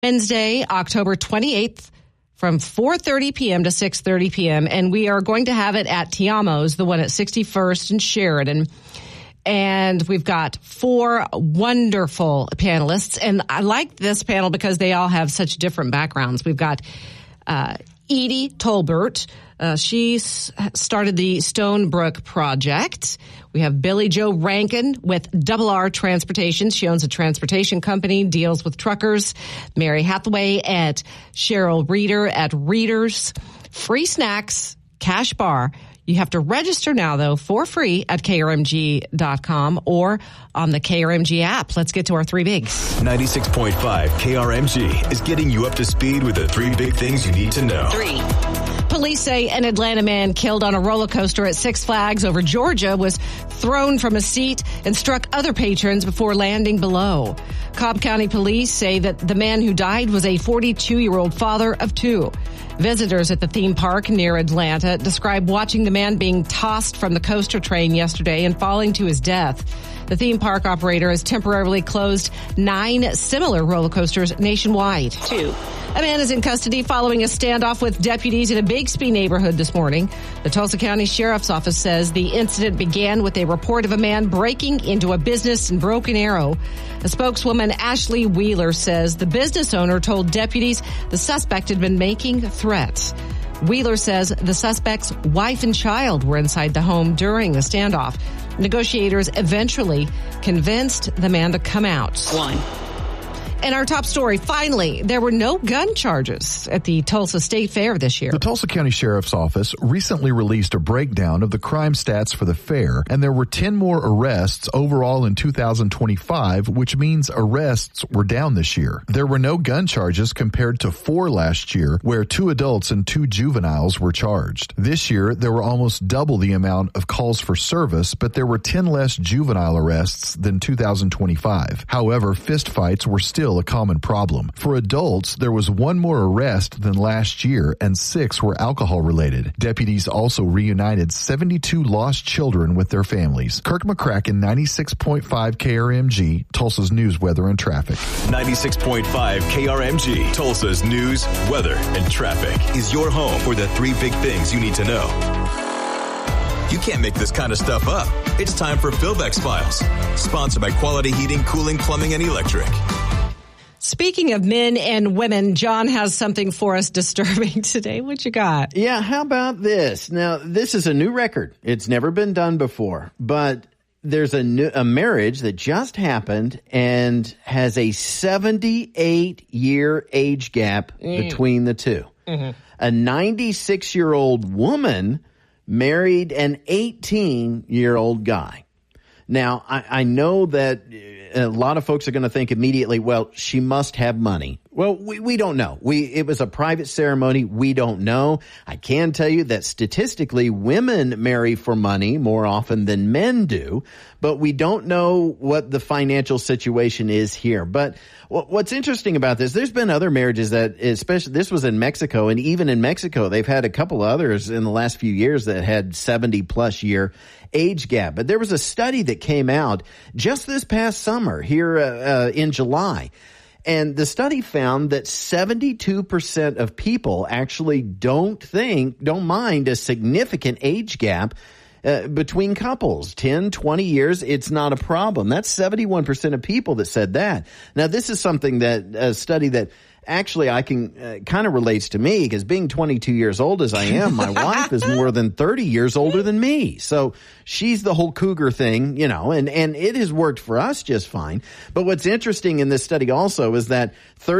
Wednesday, October 28th from 4:30 p.m. to 6:30 p.m. And we are going to have it at Tiamo's, the one at 61st and Sheridan. And we've got 4 wonderful panelists. And I like this panel because they all have such different backgrounds. We've got Edie Tolbert. She started the Stonebrook Project. We have Billy Joe Rankin with Double R Transportation. She owns a transportation company, deals with truckers. Mary Hathaway at Cheryl Reeder at Readers. Free snacks, cash bar. You have to register now, though, for free at krmg.com or on the KRMG app. Let's get to our 3 bigs. 96.5 KRMG is getting you up to speed with the 3 big things you need to know. 3. Police say an Atlanta man killed on a roller coaster at Six Flags over Georgia was thrown from a seat and struck other patrons before landing below. Cobb County Police say that the man who died was a 42-year-old father of 2. Visitors at the theme park near Atlanta describe watching the man being tossed from the coaster train yesterday and falling to his death. The theme park operator has temporarily closed 9 similar roller coasters nationwide. 2. A man is in custody following a standoff with deputies in a Bixby neighborhood this morning. The Tulsa County Sheriff's Office says the incident began with a report of a man breaking into a business in Broken Arrow. A spokeswoman, Ashley Wheeler, says the business owner told deputies the suspect had been making threats. Wheeler says the suspect's wife and child were inside the home during the standoff. Negotiators eventually convinced the man to come out. 1. And our top story, finally, there were no gun charges at the Tulsa State Fair this year. The Tulsa County Sheriff's Office recently released a breakdown of the crime stats for the fair, and there were 10 more arrests overall in 2025, which means arrests were down this year. There were no gun charges compared to 4 last year, where 2 adults and 2 juveniles were charged. This year, there were almost double the amount of calls for service, but there were 10 less juvenile arrests than 2025. However, fistfights were still a common problem. For adults, there was 1 more arrest than last year, and 6 were alcohol related. Deputies also reunited 72 lost children with their families. Kirk McCracken, 96.5 KRMG, Tulsa's news, weather, and traffic. 96.5 KRMG, Tulsa's news, weather, and traffic is your home for the 3 big things you need to know. You can't make this kind of stuff up. It's time for Philbeck's Files, sponsored by Quality Heating, Cooling, Plumbing, and Electric. Speaking of men and women, John has something for us disturbing today. What you got? Yeah, how about this? Now, this is a new record. It's never been done before, but there's a marriage that just happened and has a 78-year age gap between the two. Mm-hmm. A 96-year-old woman married an 18-year-old guy. Now, I know that a lot of folks are going to think immediately, well, she must have money. Well, we don't know. It was a private ceremony. We don't know. I can tell you that statistically, women marry for money more often than men do, but we don't know what the financial situation is here. But what's interesting about this, there's been other marriages that, especially, this was in Mexico, and even in Mexico, they've had a couple others in the last few years that had 70-plus year age gap. But there was a study that came out just this past summer here in July. And the study found that 72% of people actually don't mind a significant age gap between couples. 10, 20 years, it's not a problem. That's 71% of people that said that. Now, this is something that a study that actually I can kind of relates to me, because being 22 years old as I am, my wife is more than 30 years older than me. So she's the whole cougar thing, you know, and it has worked for us just fine. But what's interesting in this study also is that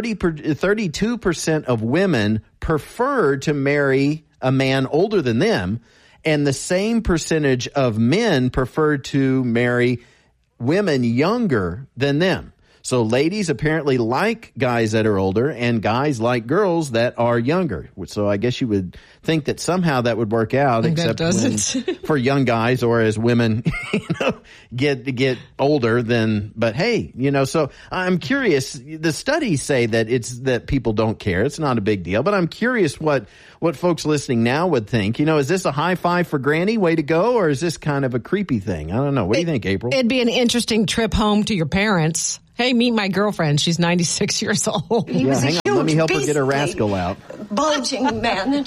32% of women prefer to marry a man older than them, and the same percentage of men prefer to marry women younger than them. So ladies apparently like guys that are older, and guys like girls that are younger. So I guess you would think that somehow that would work out, except for young guys, or as women, get older then. But hey, so I'm curious. The studies say that it's that people don't care. It's not a big deal. But I'm curious what folks listening now would think. Is this a high five for Granny, way to go, or is this kind of a creepy thing? I don't know. What do you think, April? It'd be an interesting trip home to your parents. Hey, meet my girlfriend. She's 96 years old. He was hang on. Let me help her get her rascal out. Bulging man.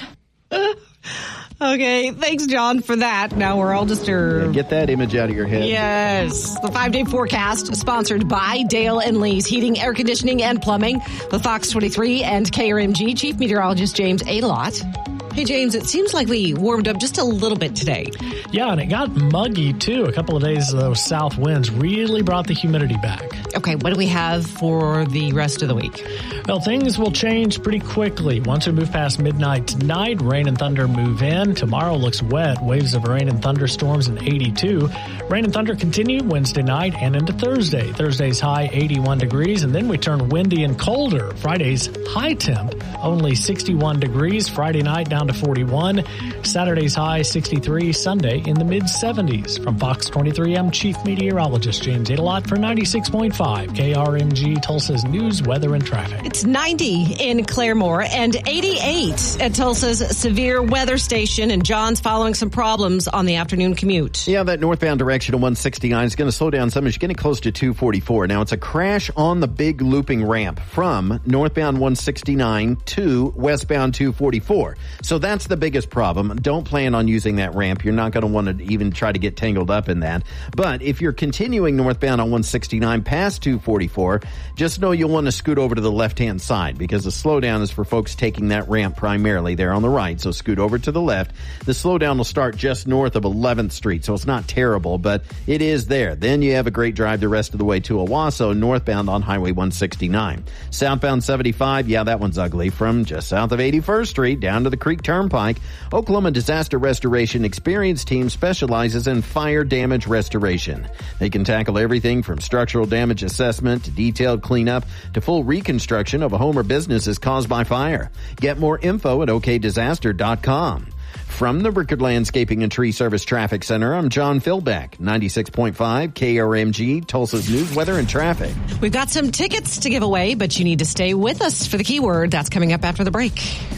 Okay, thanks, John, for that. Now we're all disturbed. Get that image out of your head. Yes. The 5-day forecast sponsored by Dale and Lee's Heating, Air Conditioning, and Plumbing with Fox 23 and KRMG Chief Meteorologist James Alott. Hey, James, it seems like we warmed up just a little bit today. Yeah, and it got muggy, too. A couple of days, those south winds really brought the humidity back. Okay, what do we have for the rest of the week? Well, things will change pretty quickly. Once we move past midnight tonight, rain and thunder move in. Tomorrow looks wet. Waves of rain and thunderstorms in 82. Rain and thunder continue Wednesday night and into Thursday. Thursday's high 81 degrees, and then we turn windy and colder. Friday's high temp only 61 degrees. Friday night down to 41. Saturday's high 63. Sunday in the mid-70s. From Fox 23, I'm Chief Meteorologist James Alott for 96.5 KRMG, Tulsa's news, weather, and traffic. It's 90 in Claremore and 88 at Tulsa's severe weather station, and John's following some problems on the afternoon commute. Yeah, that northbound direction of 169 is going to slow down some as you're getting close to 244. Now, it's a crash on the big looping ramp from northbound 169 to westbound 244. So that's the biggest problem. Don't plan on using that ramp. You're not going to want to even try to get tangled up in that. But if you're continuing northbound on 169 past 244, just know you'll want to scoot over to the left-hand side because the slowdown is for folks taking that ramp primarily there on the right. So scoot over to the left. The slowdown will start just north of 11th Street, so it's not terrible, but it is there. Then you have a great drive the rest of the way to Owasso, northbound on Highway 169. Southbound 75, yeah, that one's ugly, from just south of 81st Street down to the Creek Turnpike. Oklahoma Disaster Restoration Experienced Team specializes in fire damage restoration. They can tackle everything from structural damage assessment to detailed cleanup to full reconstruction of a home or business is caused by fire. Get more info at okdisaster.com. From the Rickard Landscaping and Tree Service Traffic Center, I'm John Philbeck, 96.5 KRMG, Tulsa's news, weather, and traffic. We've got some tickets to give away, but you need to stay with us for the keyword. That's coming up after the break.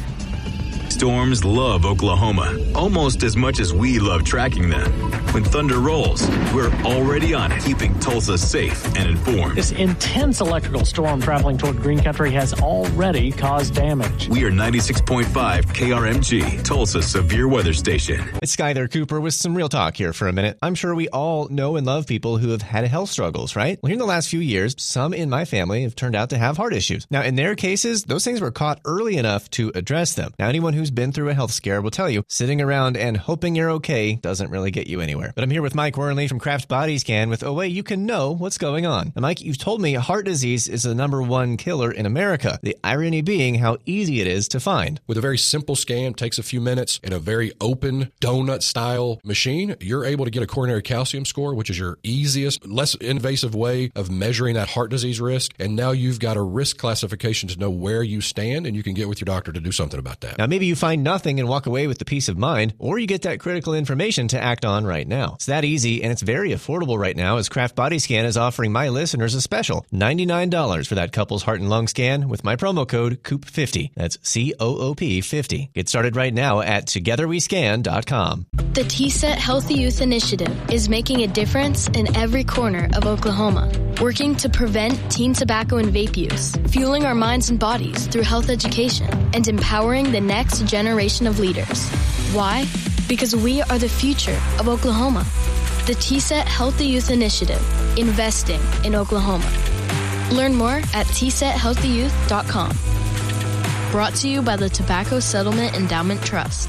Storms love Oklahoma almost as much as we love tracking them. When thunder rolls, we're already on it, keeping Tulsa safe and informed. This intense electrical storm traveling toward Green Country has already caused damage. We are 96.5 KRMG, Tulsa's severe weather station. It's Skyler Cooper with some real talk here for a minute. I'm sure we all know and love people who have had health struggles, right? Well, here in the last few years, some in my family have turned out to have heart issues. Now, in their cases, those things were caught early enough to address them. Now, anyone who's been through a health scare will tell you sitting around and hoping you're okay doesn't really get you anywhere. But I'm here with Mike Wernley from Kraft Body Scan with a way you can know what's going on. And Mike, you've told me heart disease is the #1 killer in America. The irony being how easy it is to find. With a very simple scan, takes a few minutes, in a very open donut-style machine, you're able to get a coronary calcium score, which is your easiest, less invasive way of measuring that heart disease risk. And now you've got a risk classification to know where you stand, and you can get with your doctor to do something about that. Now, maybe you find nothing and walk away with the peace of mind, or you get that critical information to act on right now. It's that easy, and it's very affordable right now as Kraft Body Scan is offering my listeners a special $99 for that couple's heart and lung scan with my promo code COOP50. That's COOP50. Get started right now at togetherwescan.com. The TSET Healthy Youth Initiative is making a difference in every corner of Oklahoma, working to prevent teen tobacco and vape use, fueling our minds and bodies through health education, and empowering the next generation of leaders. Why? Because we are the future of Oklahoma. The TSET Healthy Youth Initiative, investing in Oklahoma. Learn more at tsethealthyyouth.com. Brought to you by the Tobacco Settlement Endowment Trust.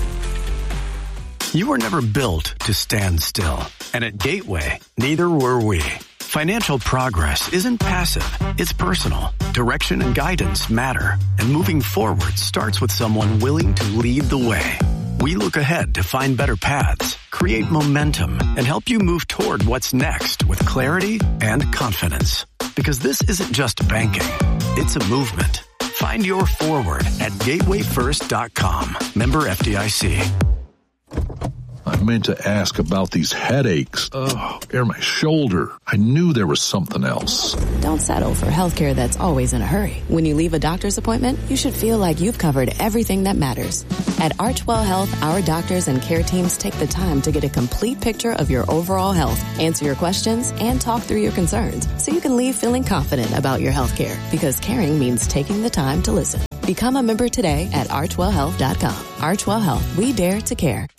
You were never built to stand still. And at Gateway, neither were we. Financial progress isn't passive, it's personal. Direction and guidance matter, and moving forward starts with someone willing to lead the way. We look ahead to find better paths, create momentum, and help you move toward what's next with clarity and confidence. Because this isn't just banking, it's a movement. Find your forward at gatewayfirst.com. Member FDIC. I'm meant to ask about these headaches. Oh, or my shoulder. I knew there was something else. Don't settle for healthcare that's always in a hurry. When you leave a doctor's appointment, you should feel like you've covered everything that matters. At Archwell Health, our doctors and care teams take the time to get a complete picture of your overall health, answer your questions, and talk through your concerns so you can leave feeling confident about your healthcare, because caring means taking the time to listen. Become a member today at archwellhealth.com. Archwell Health, we dare to care.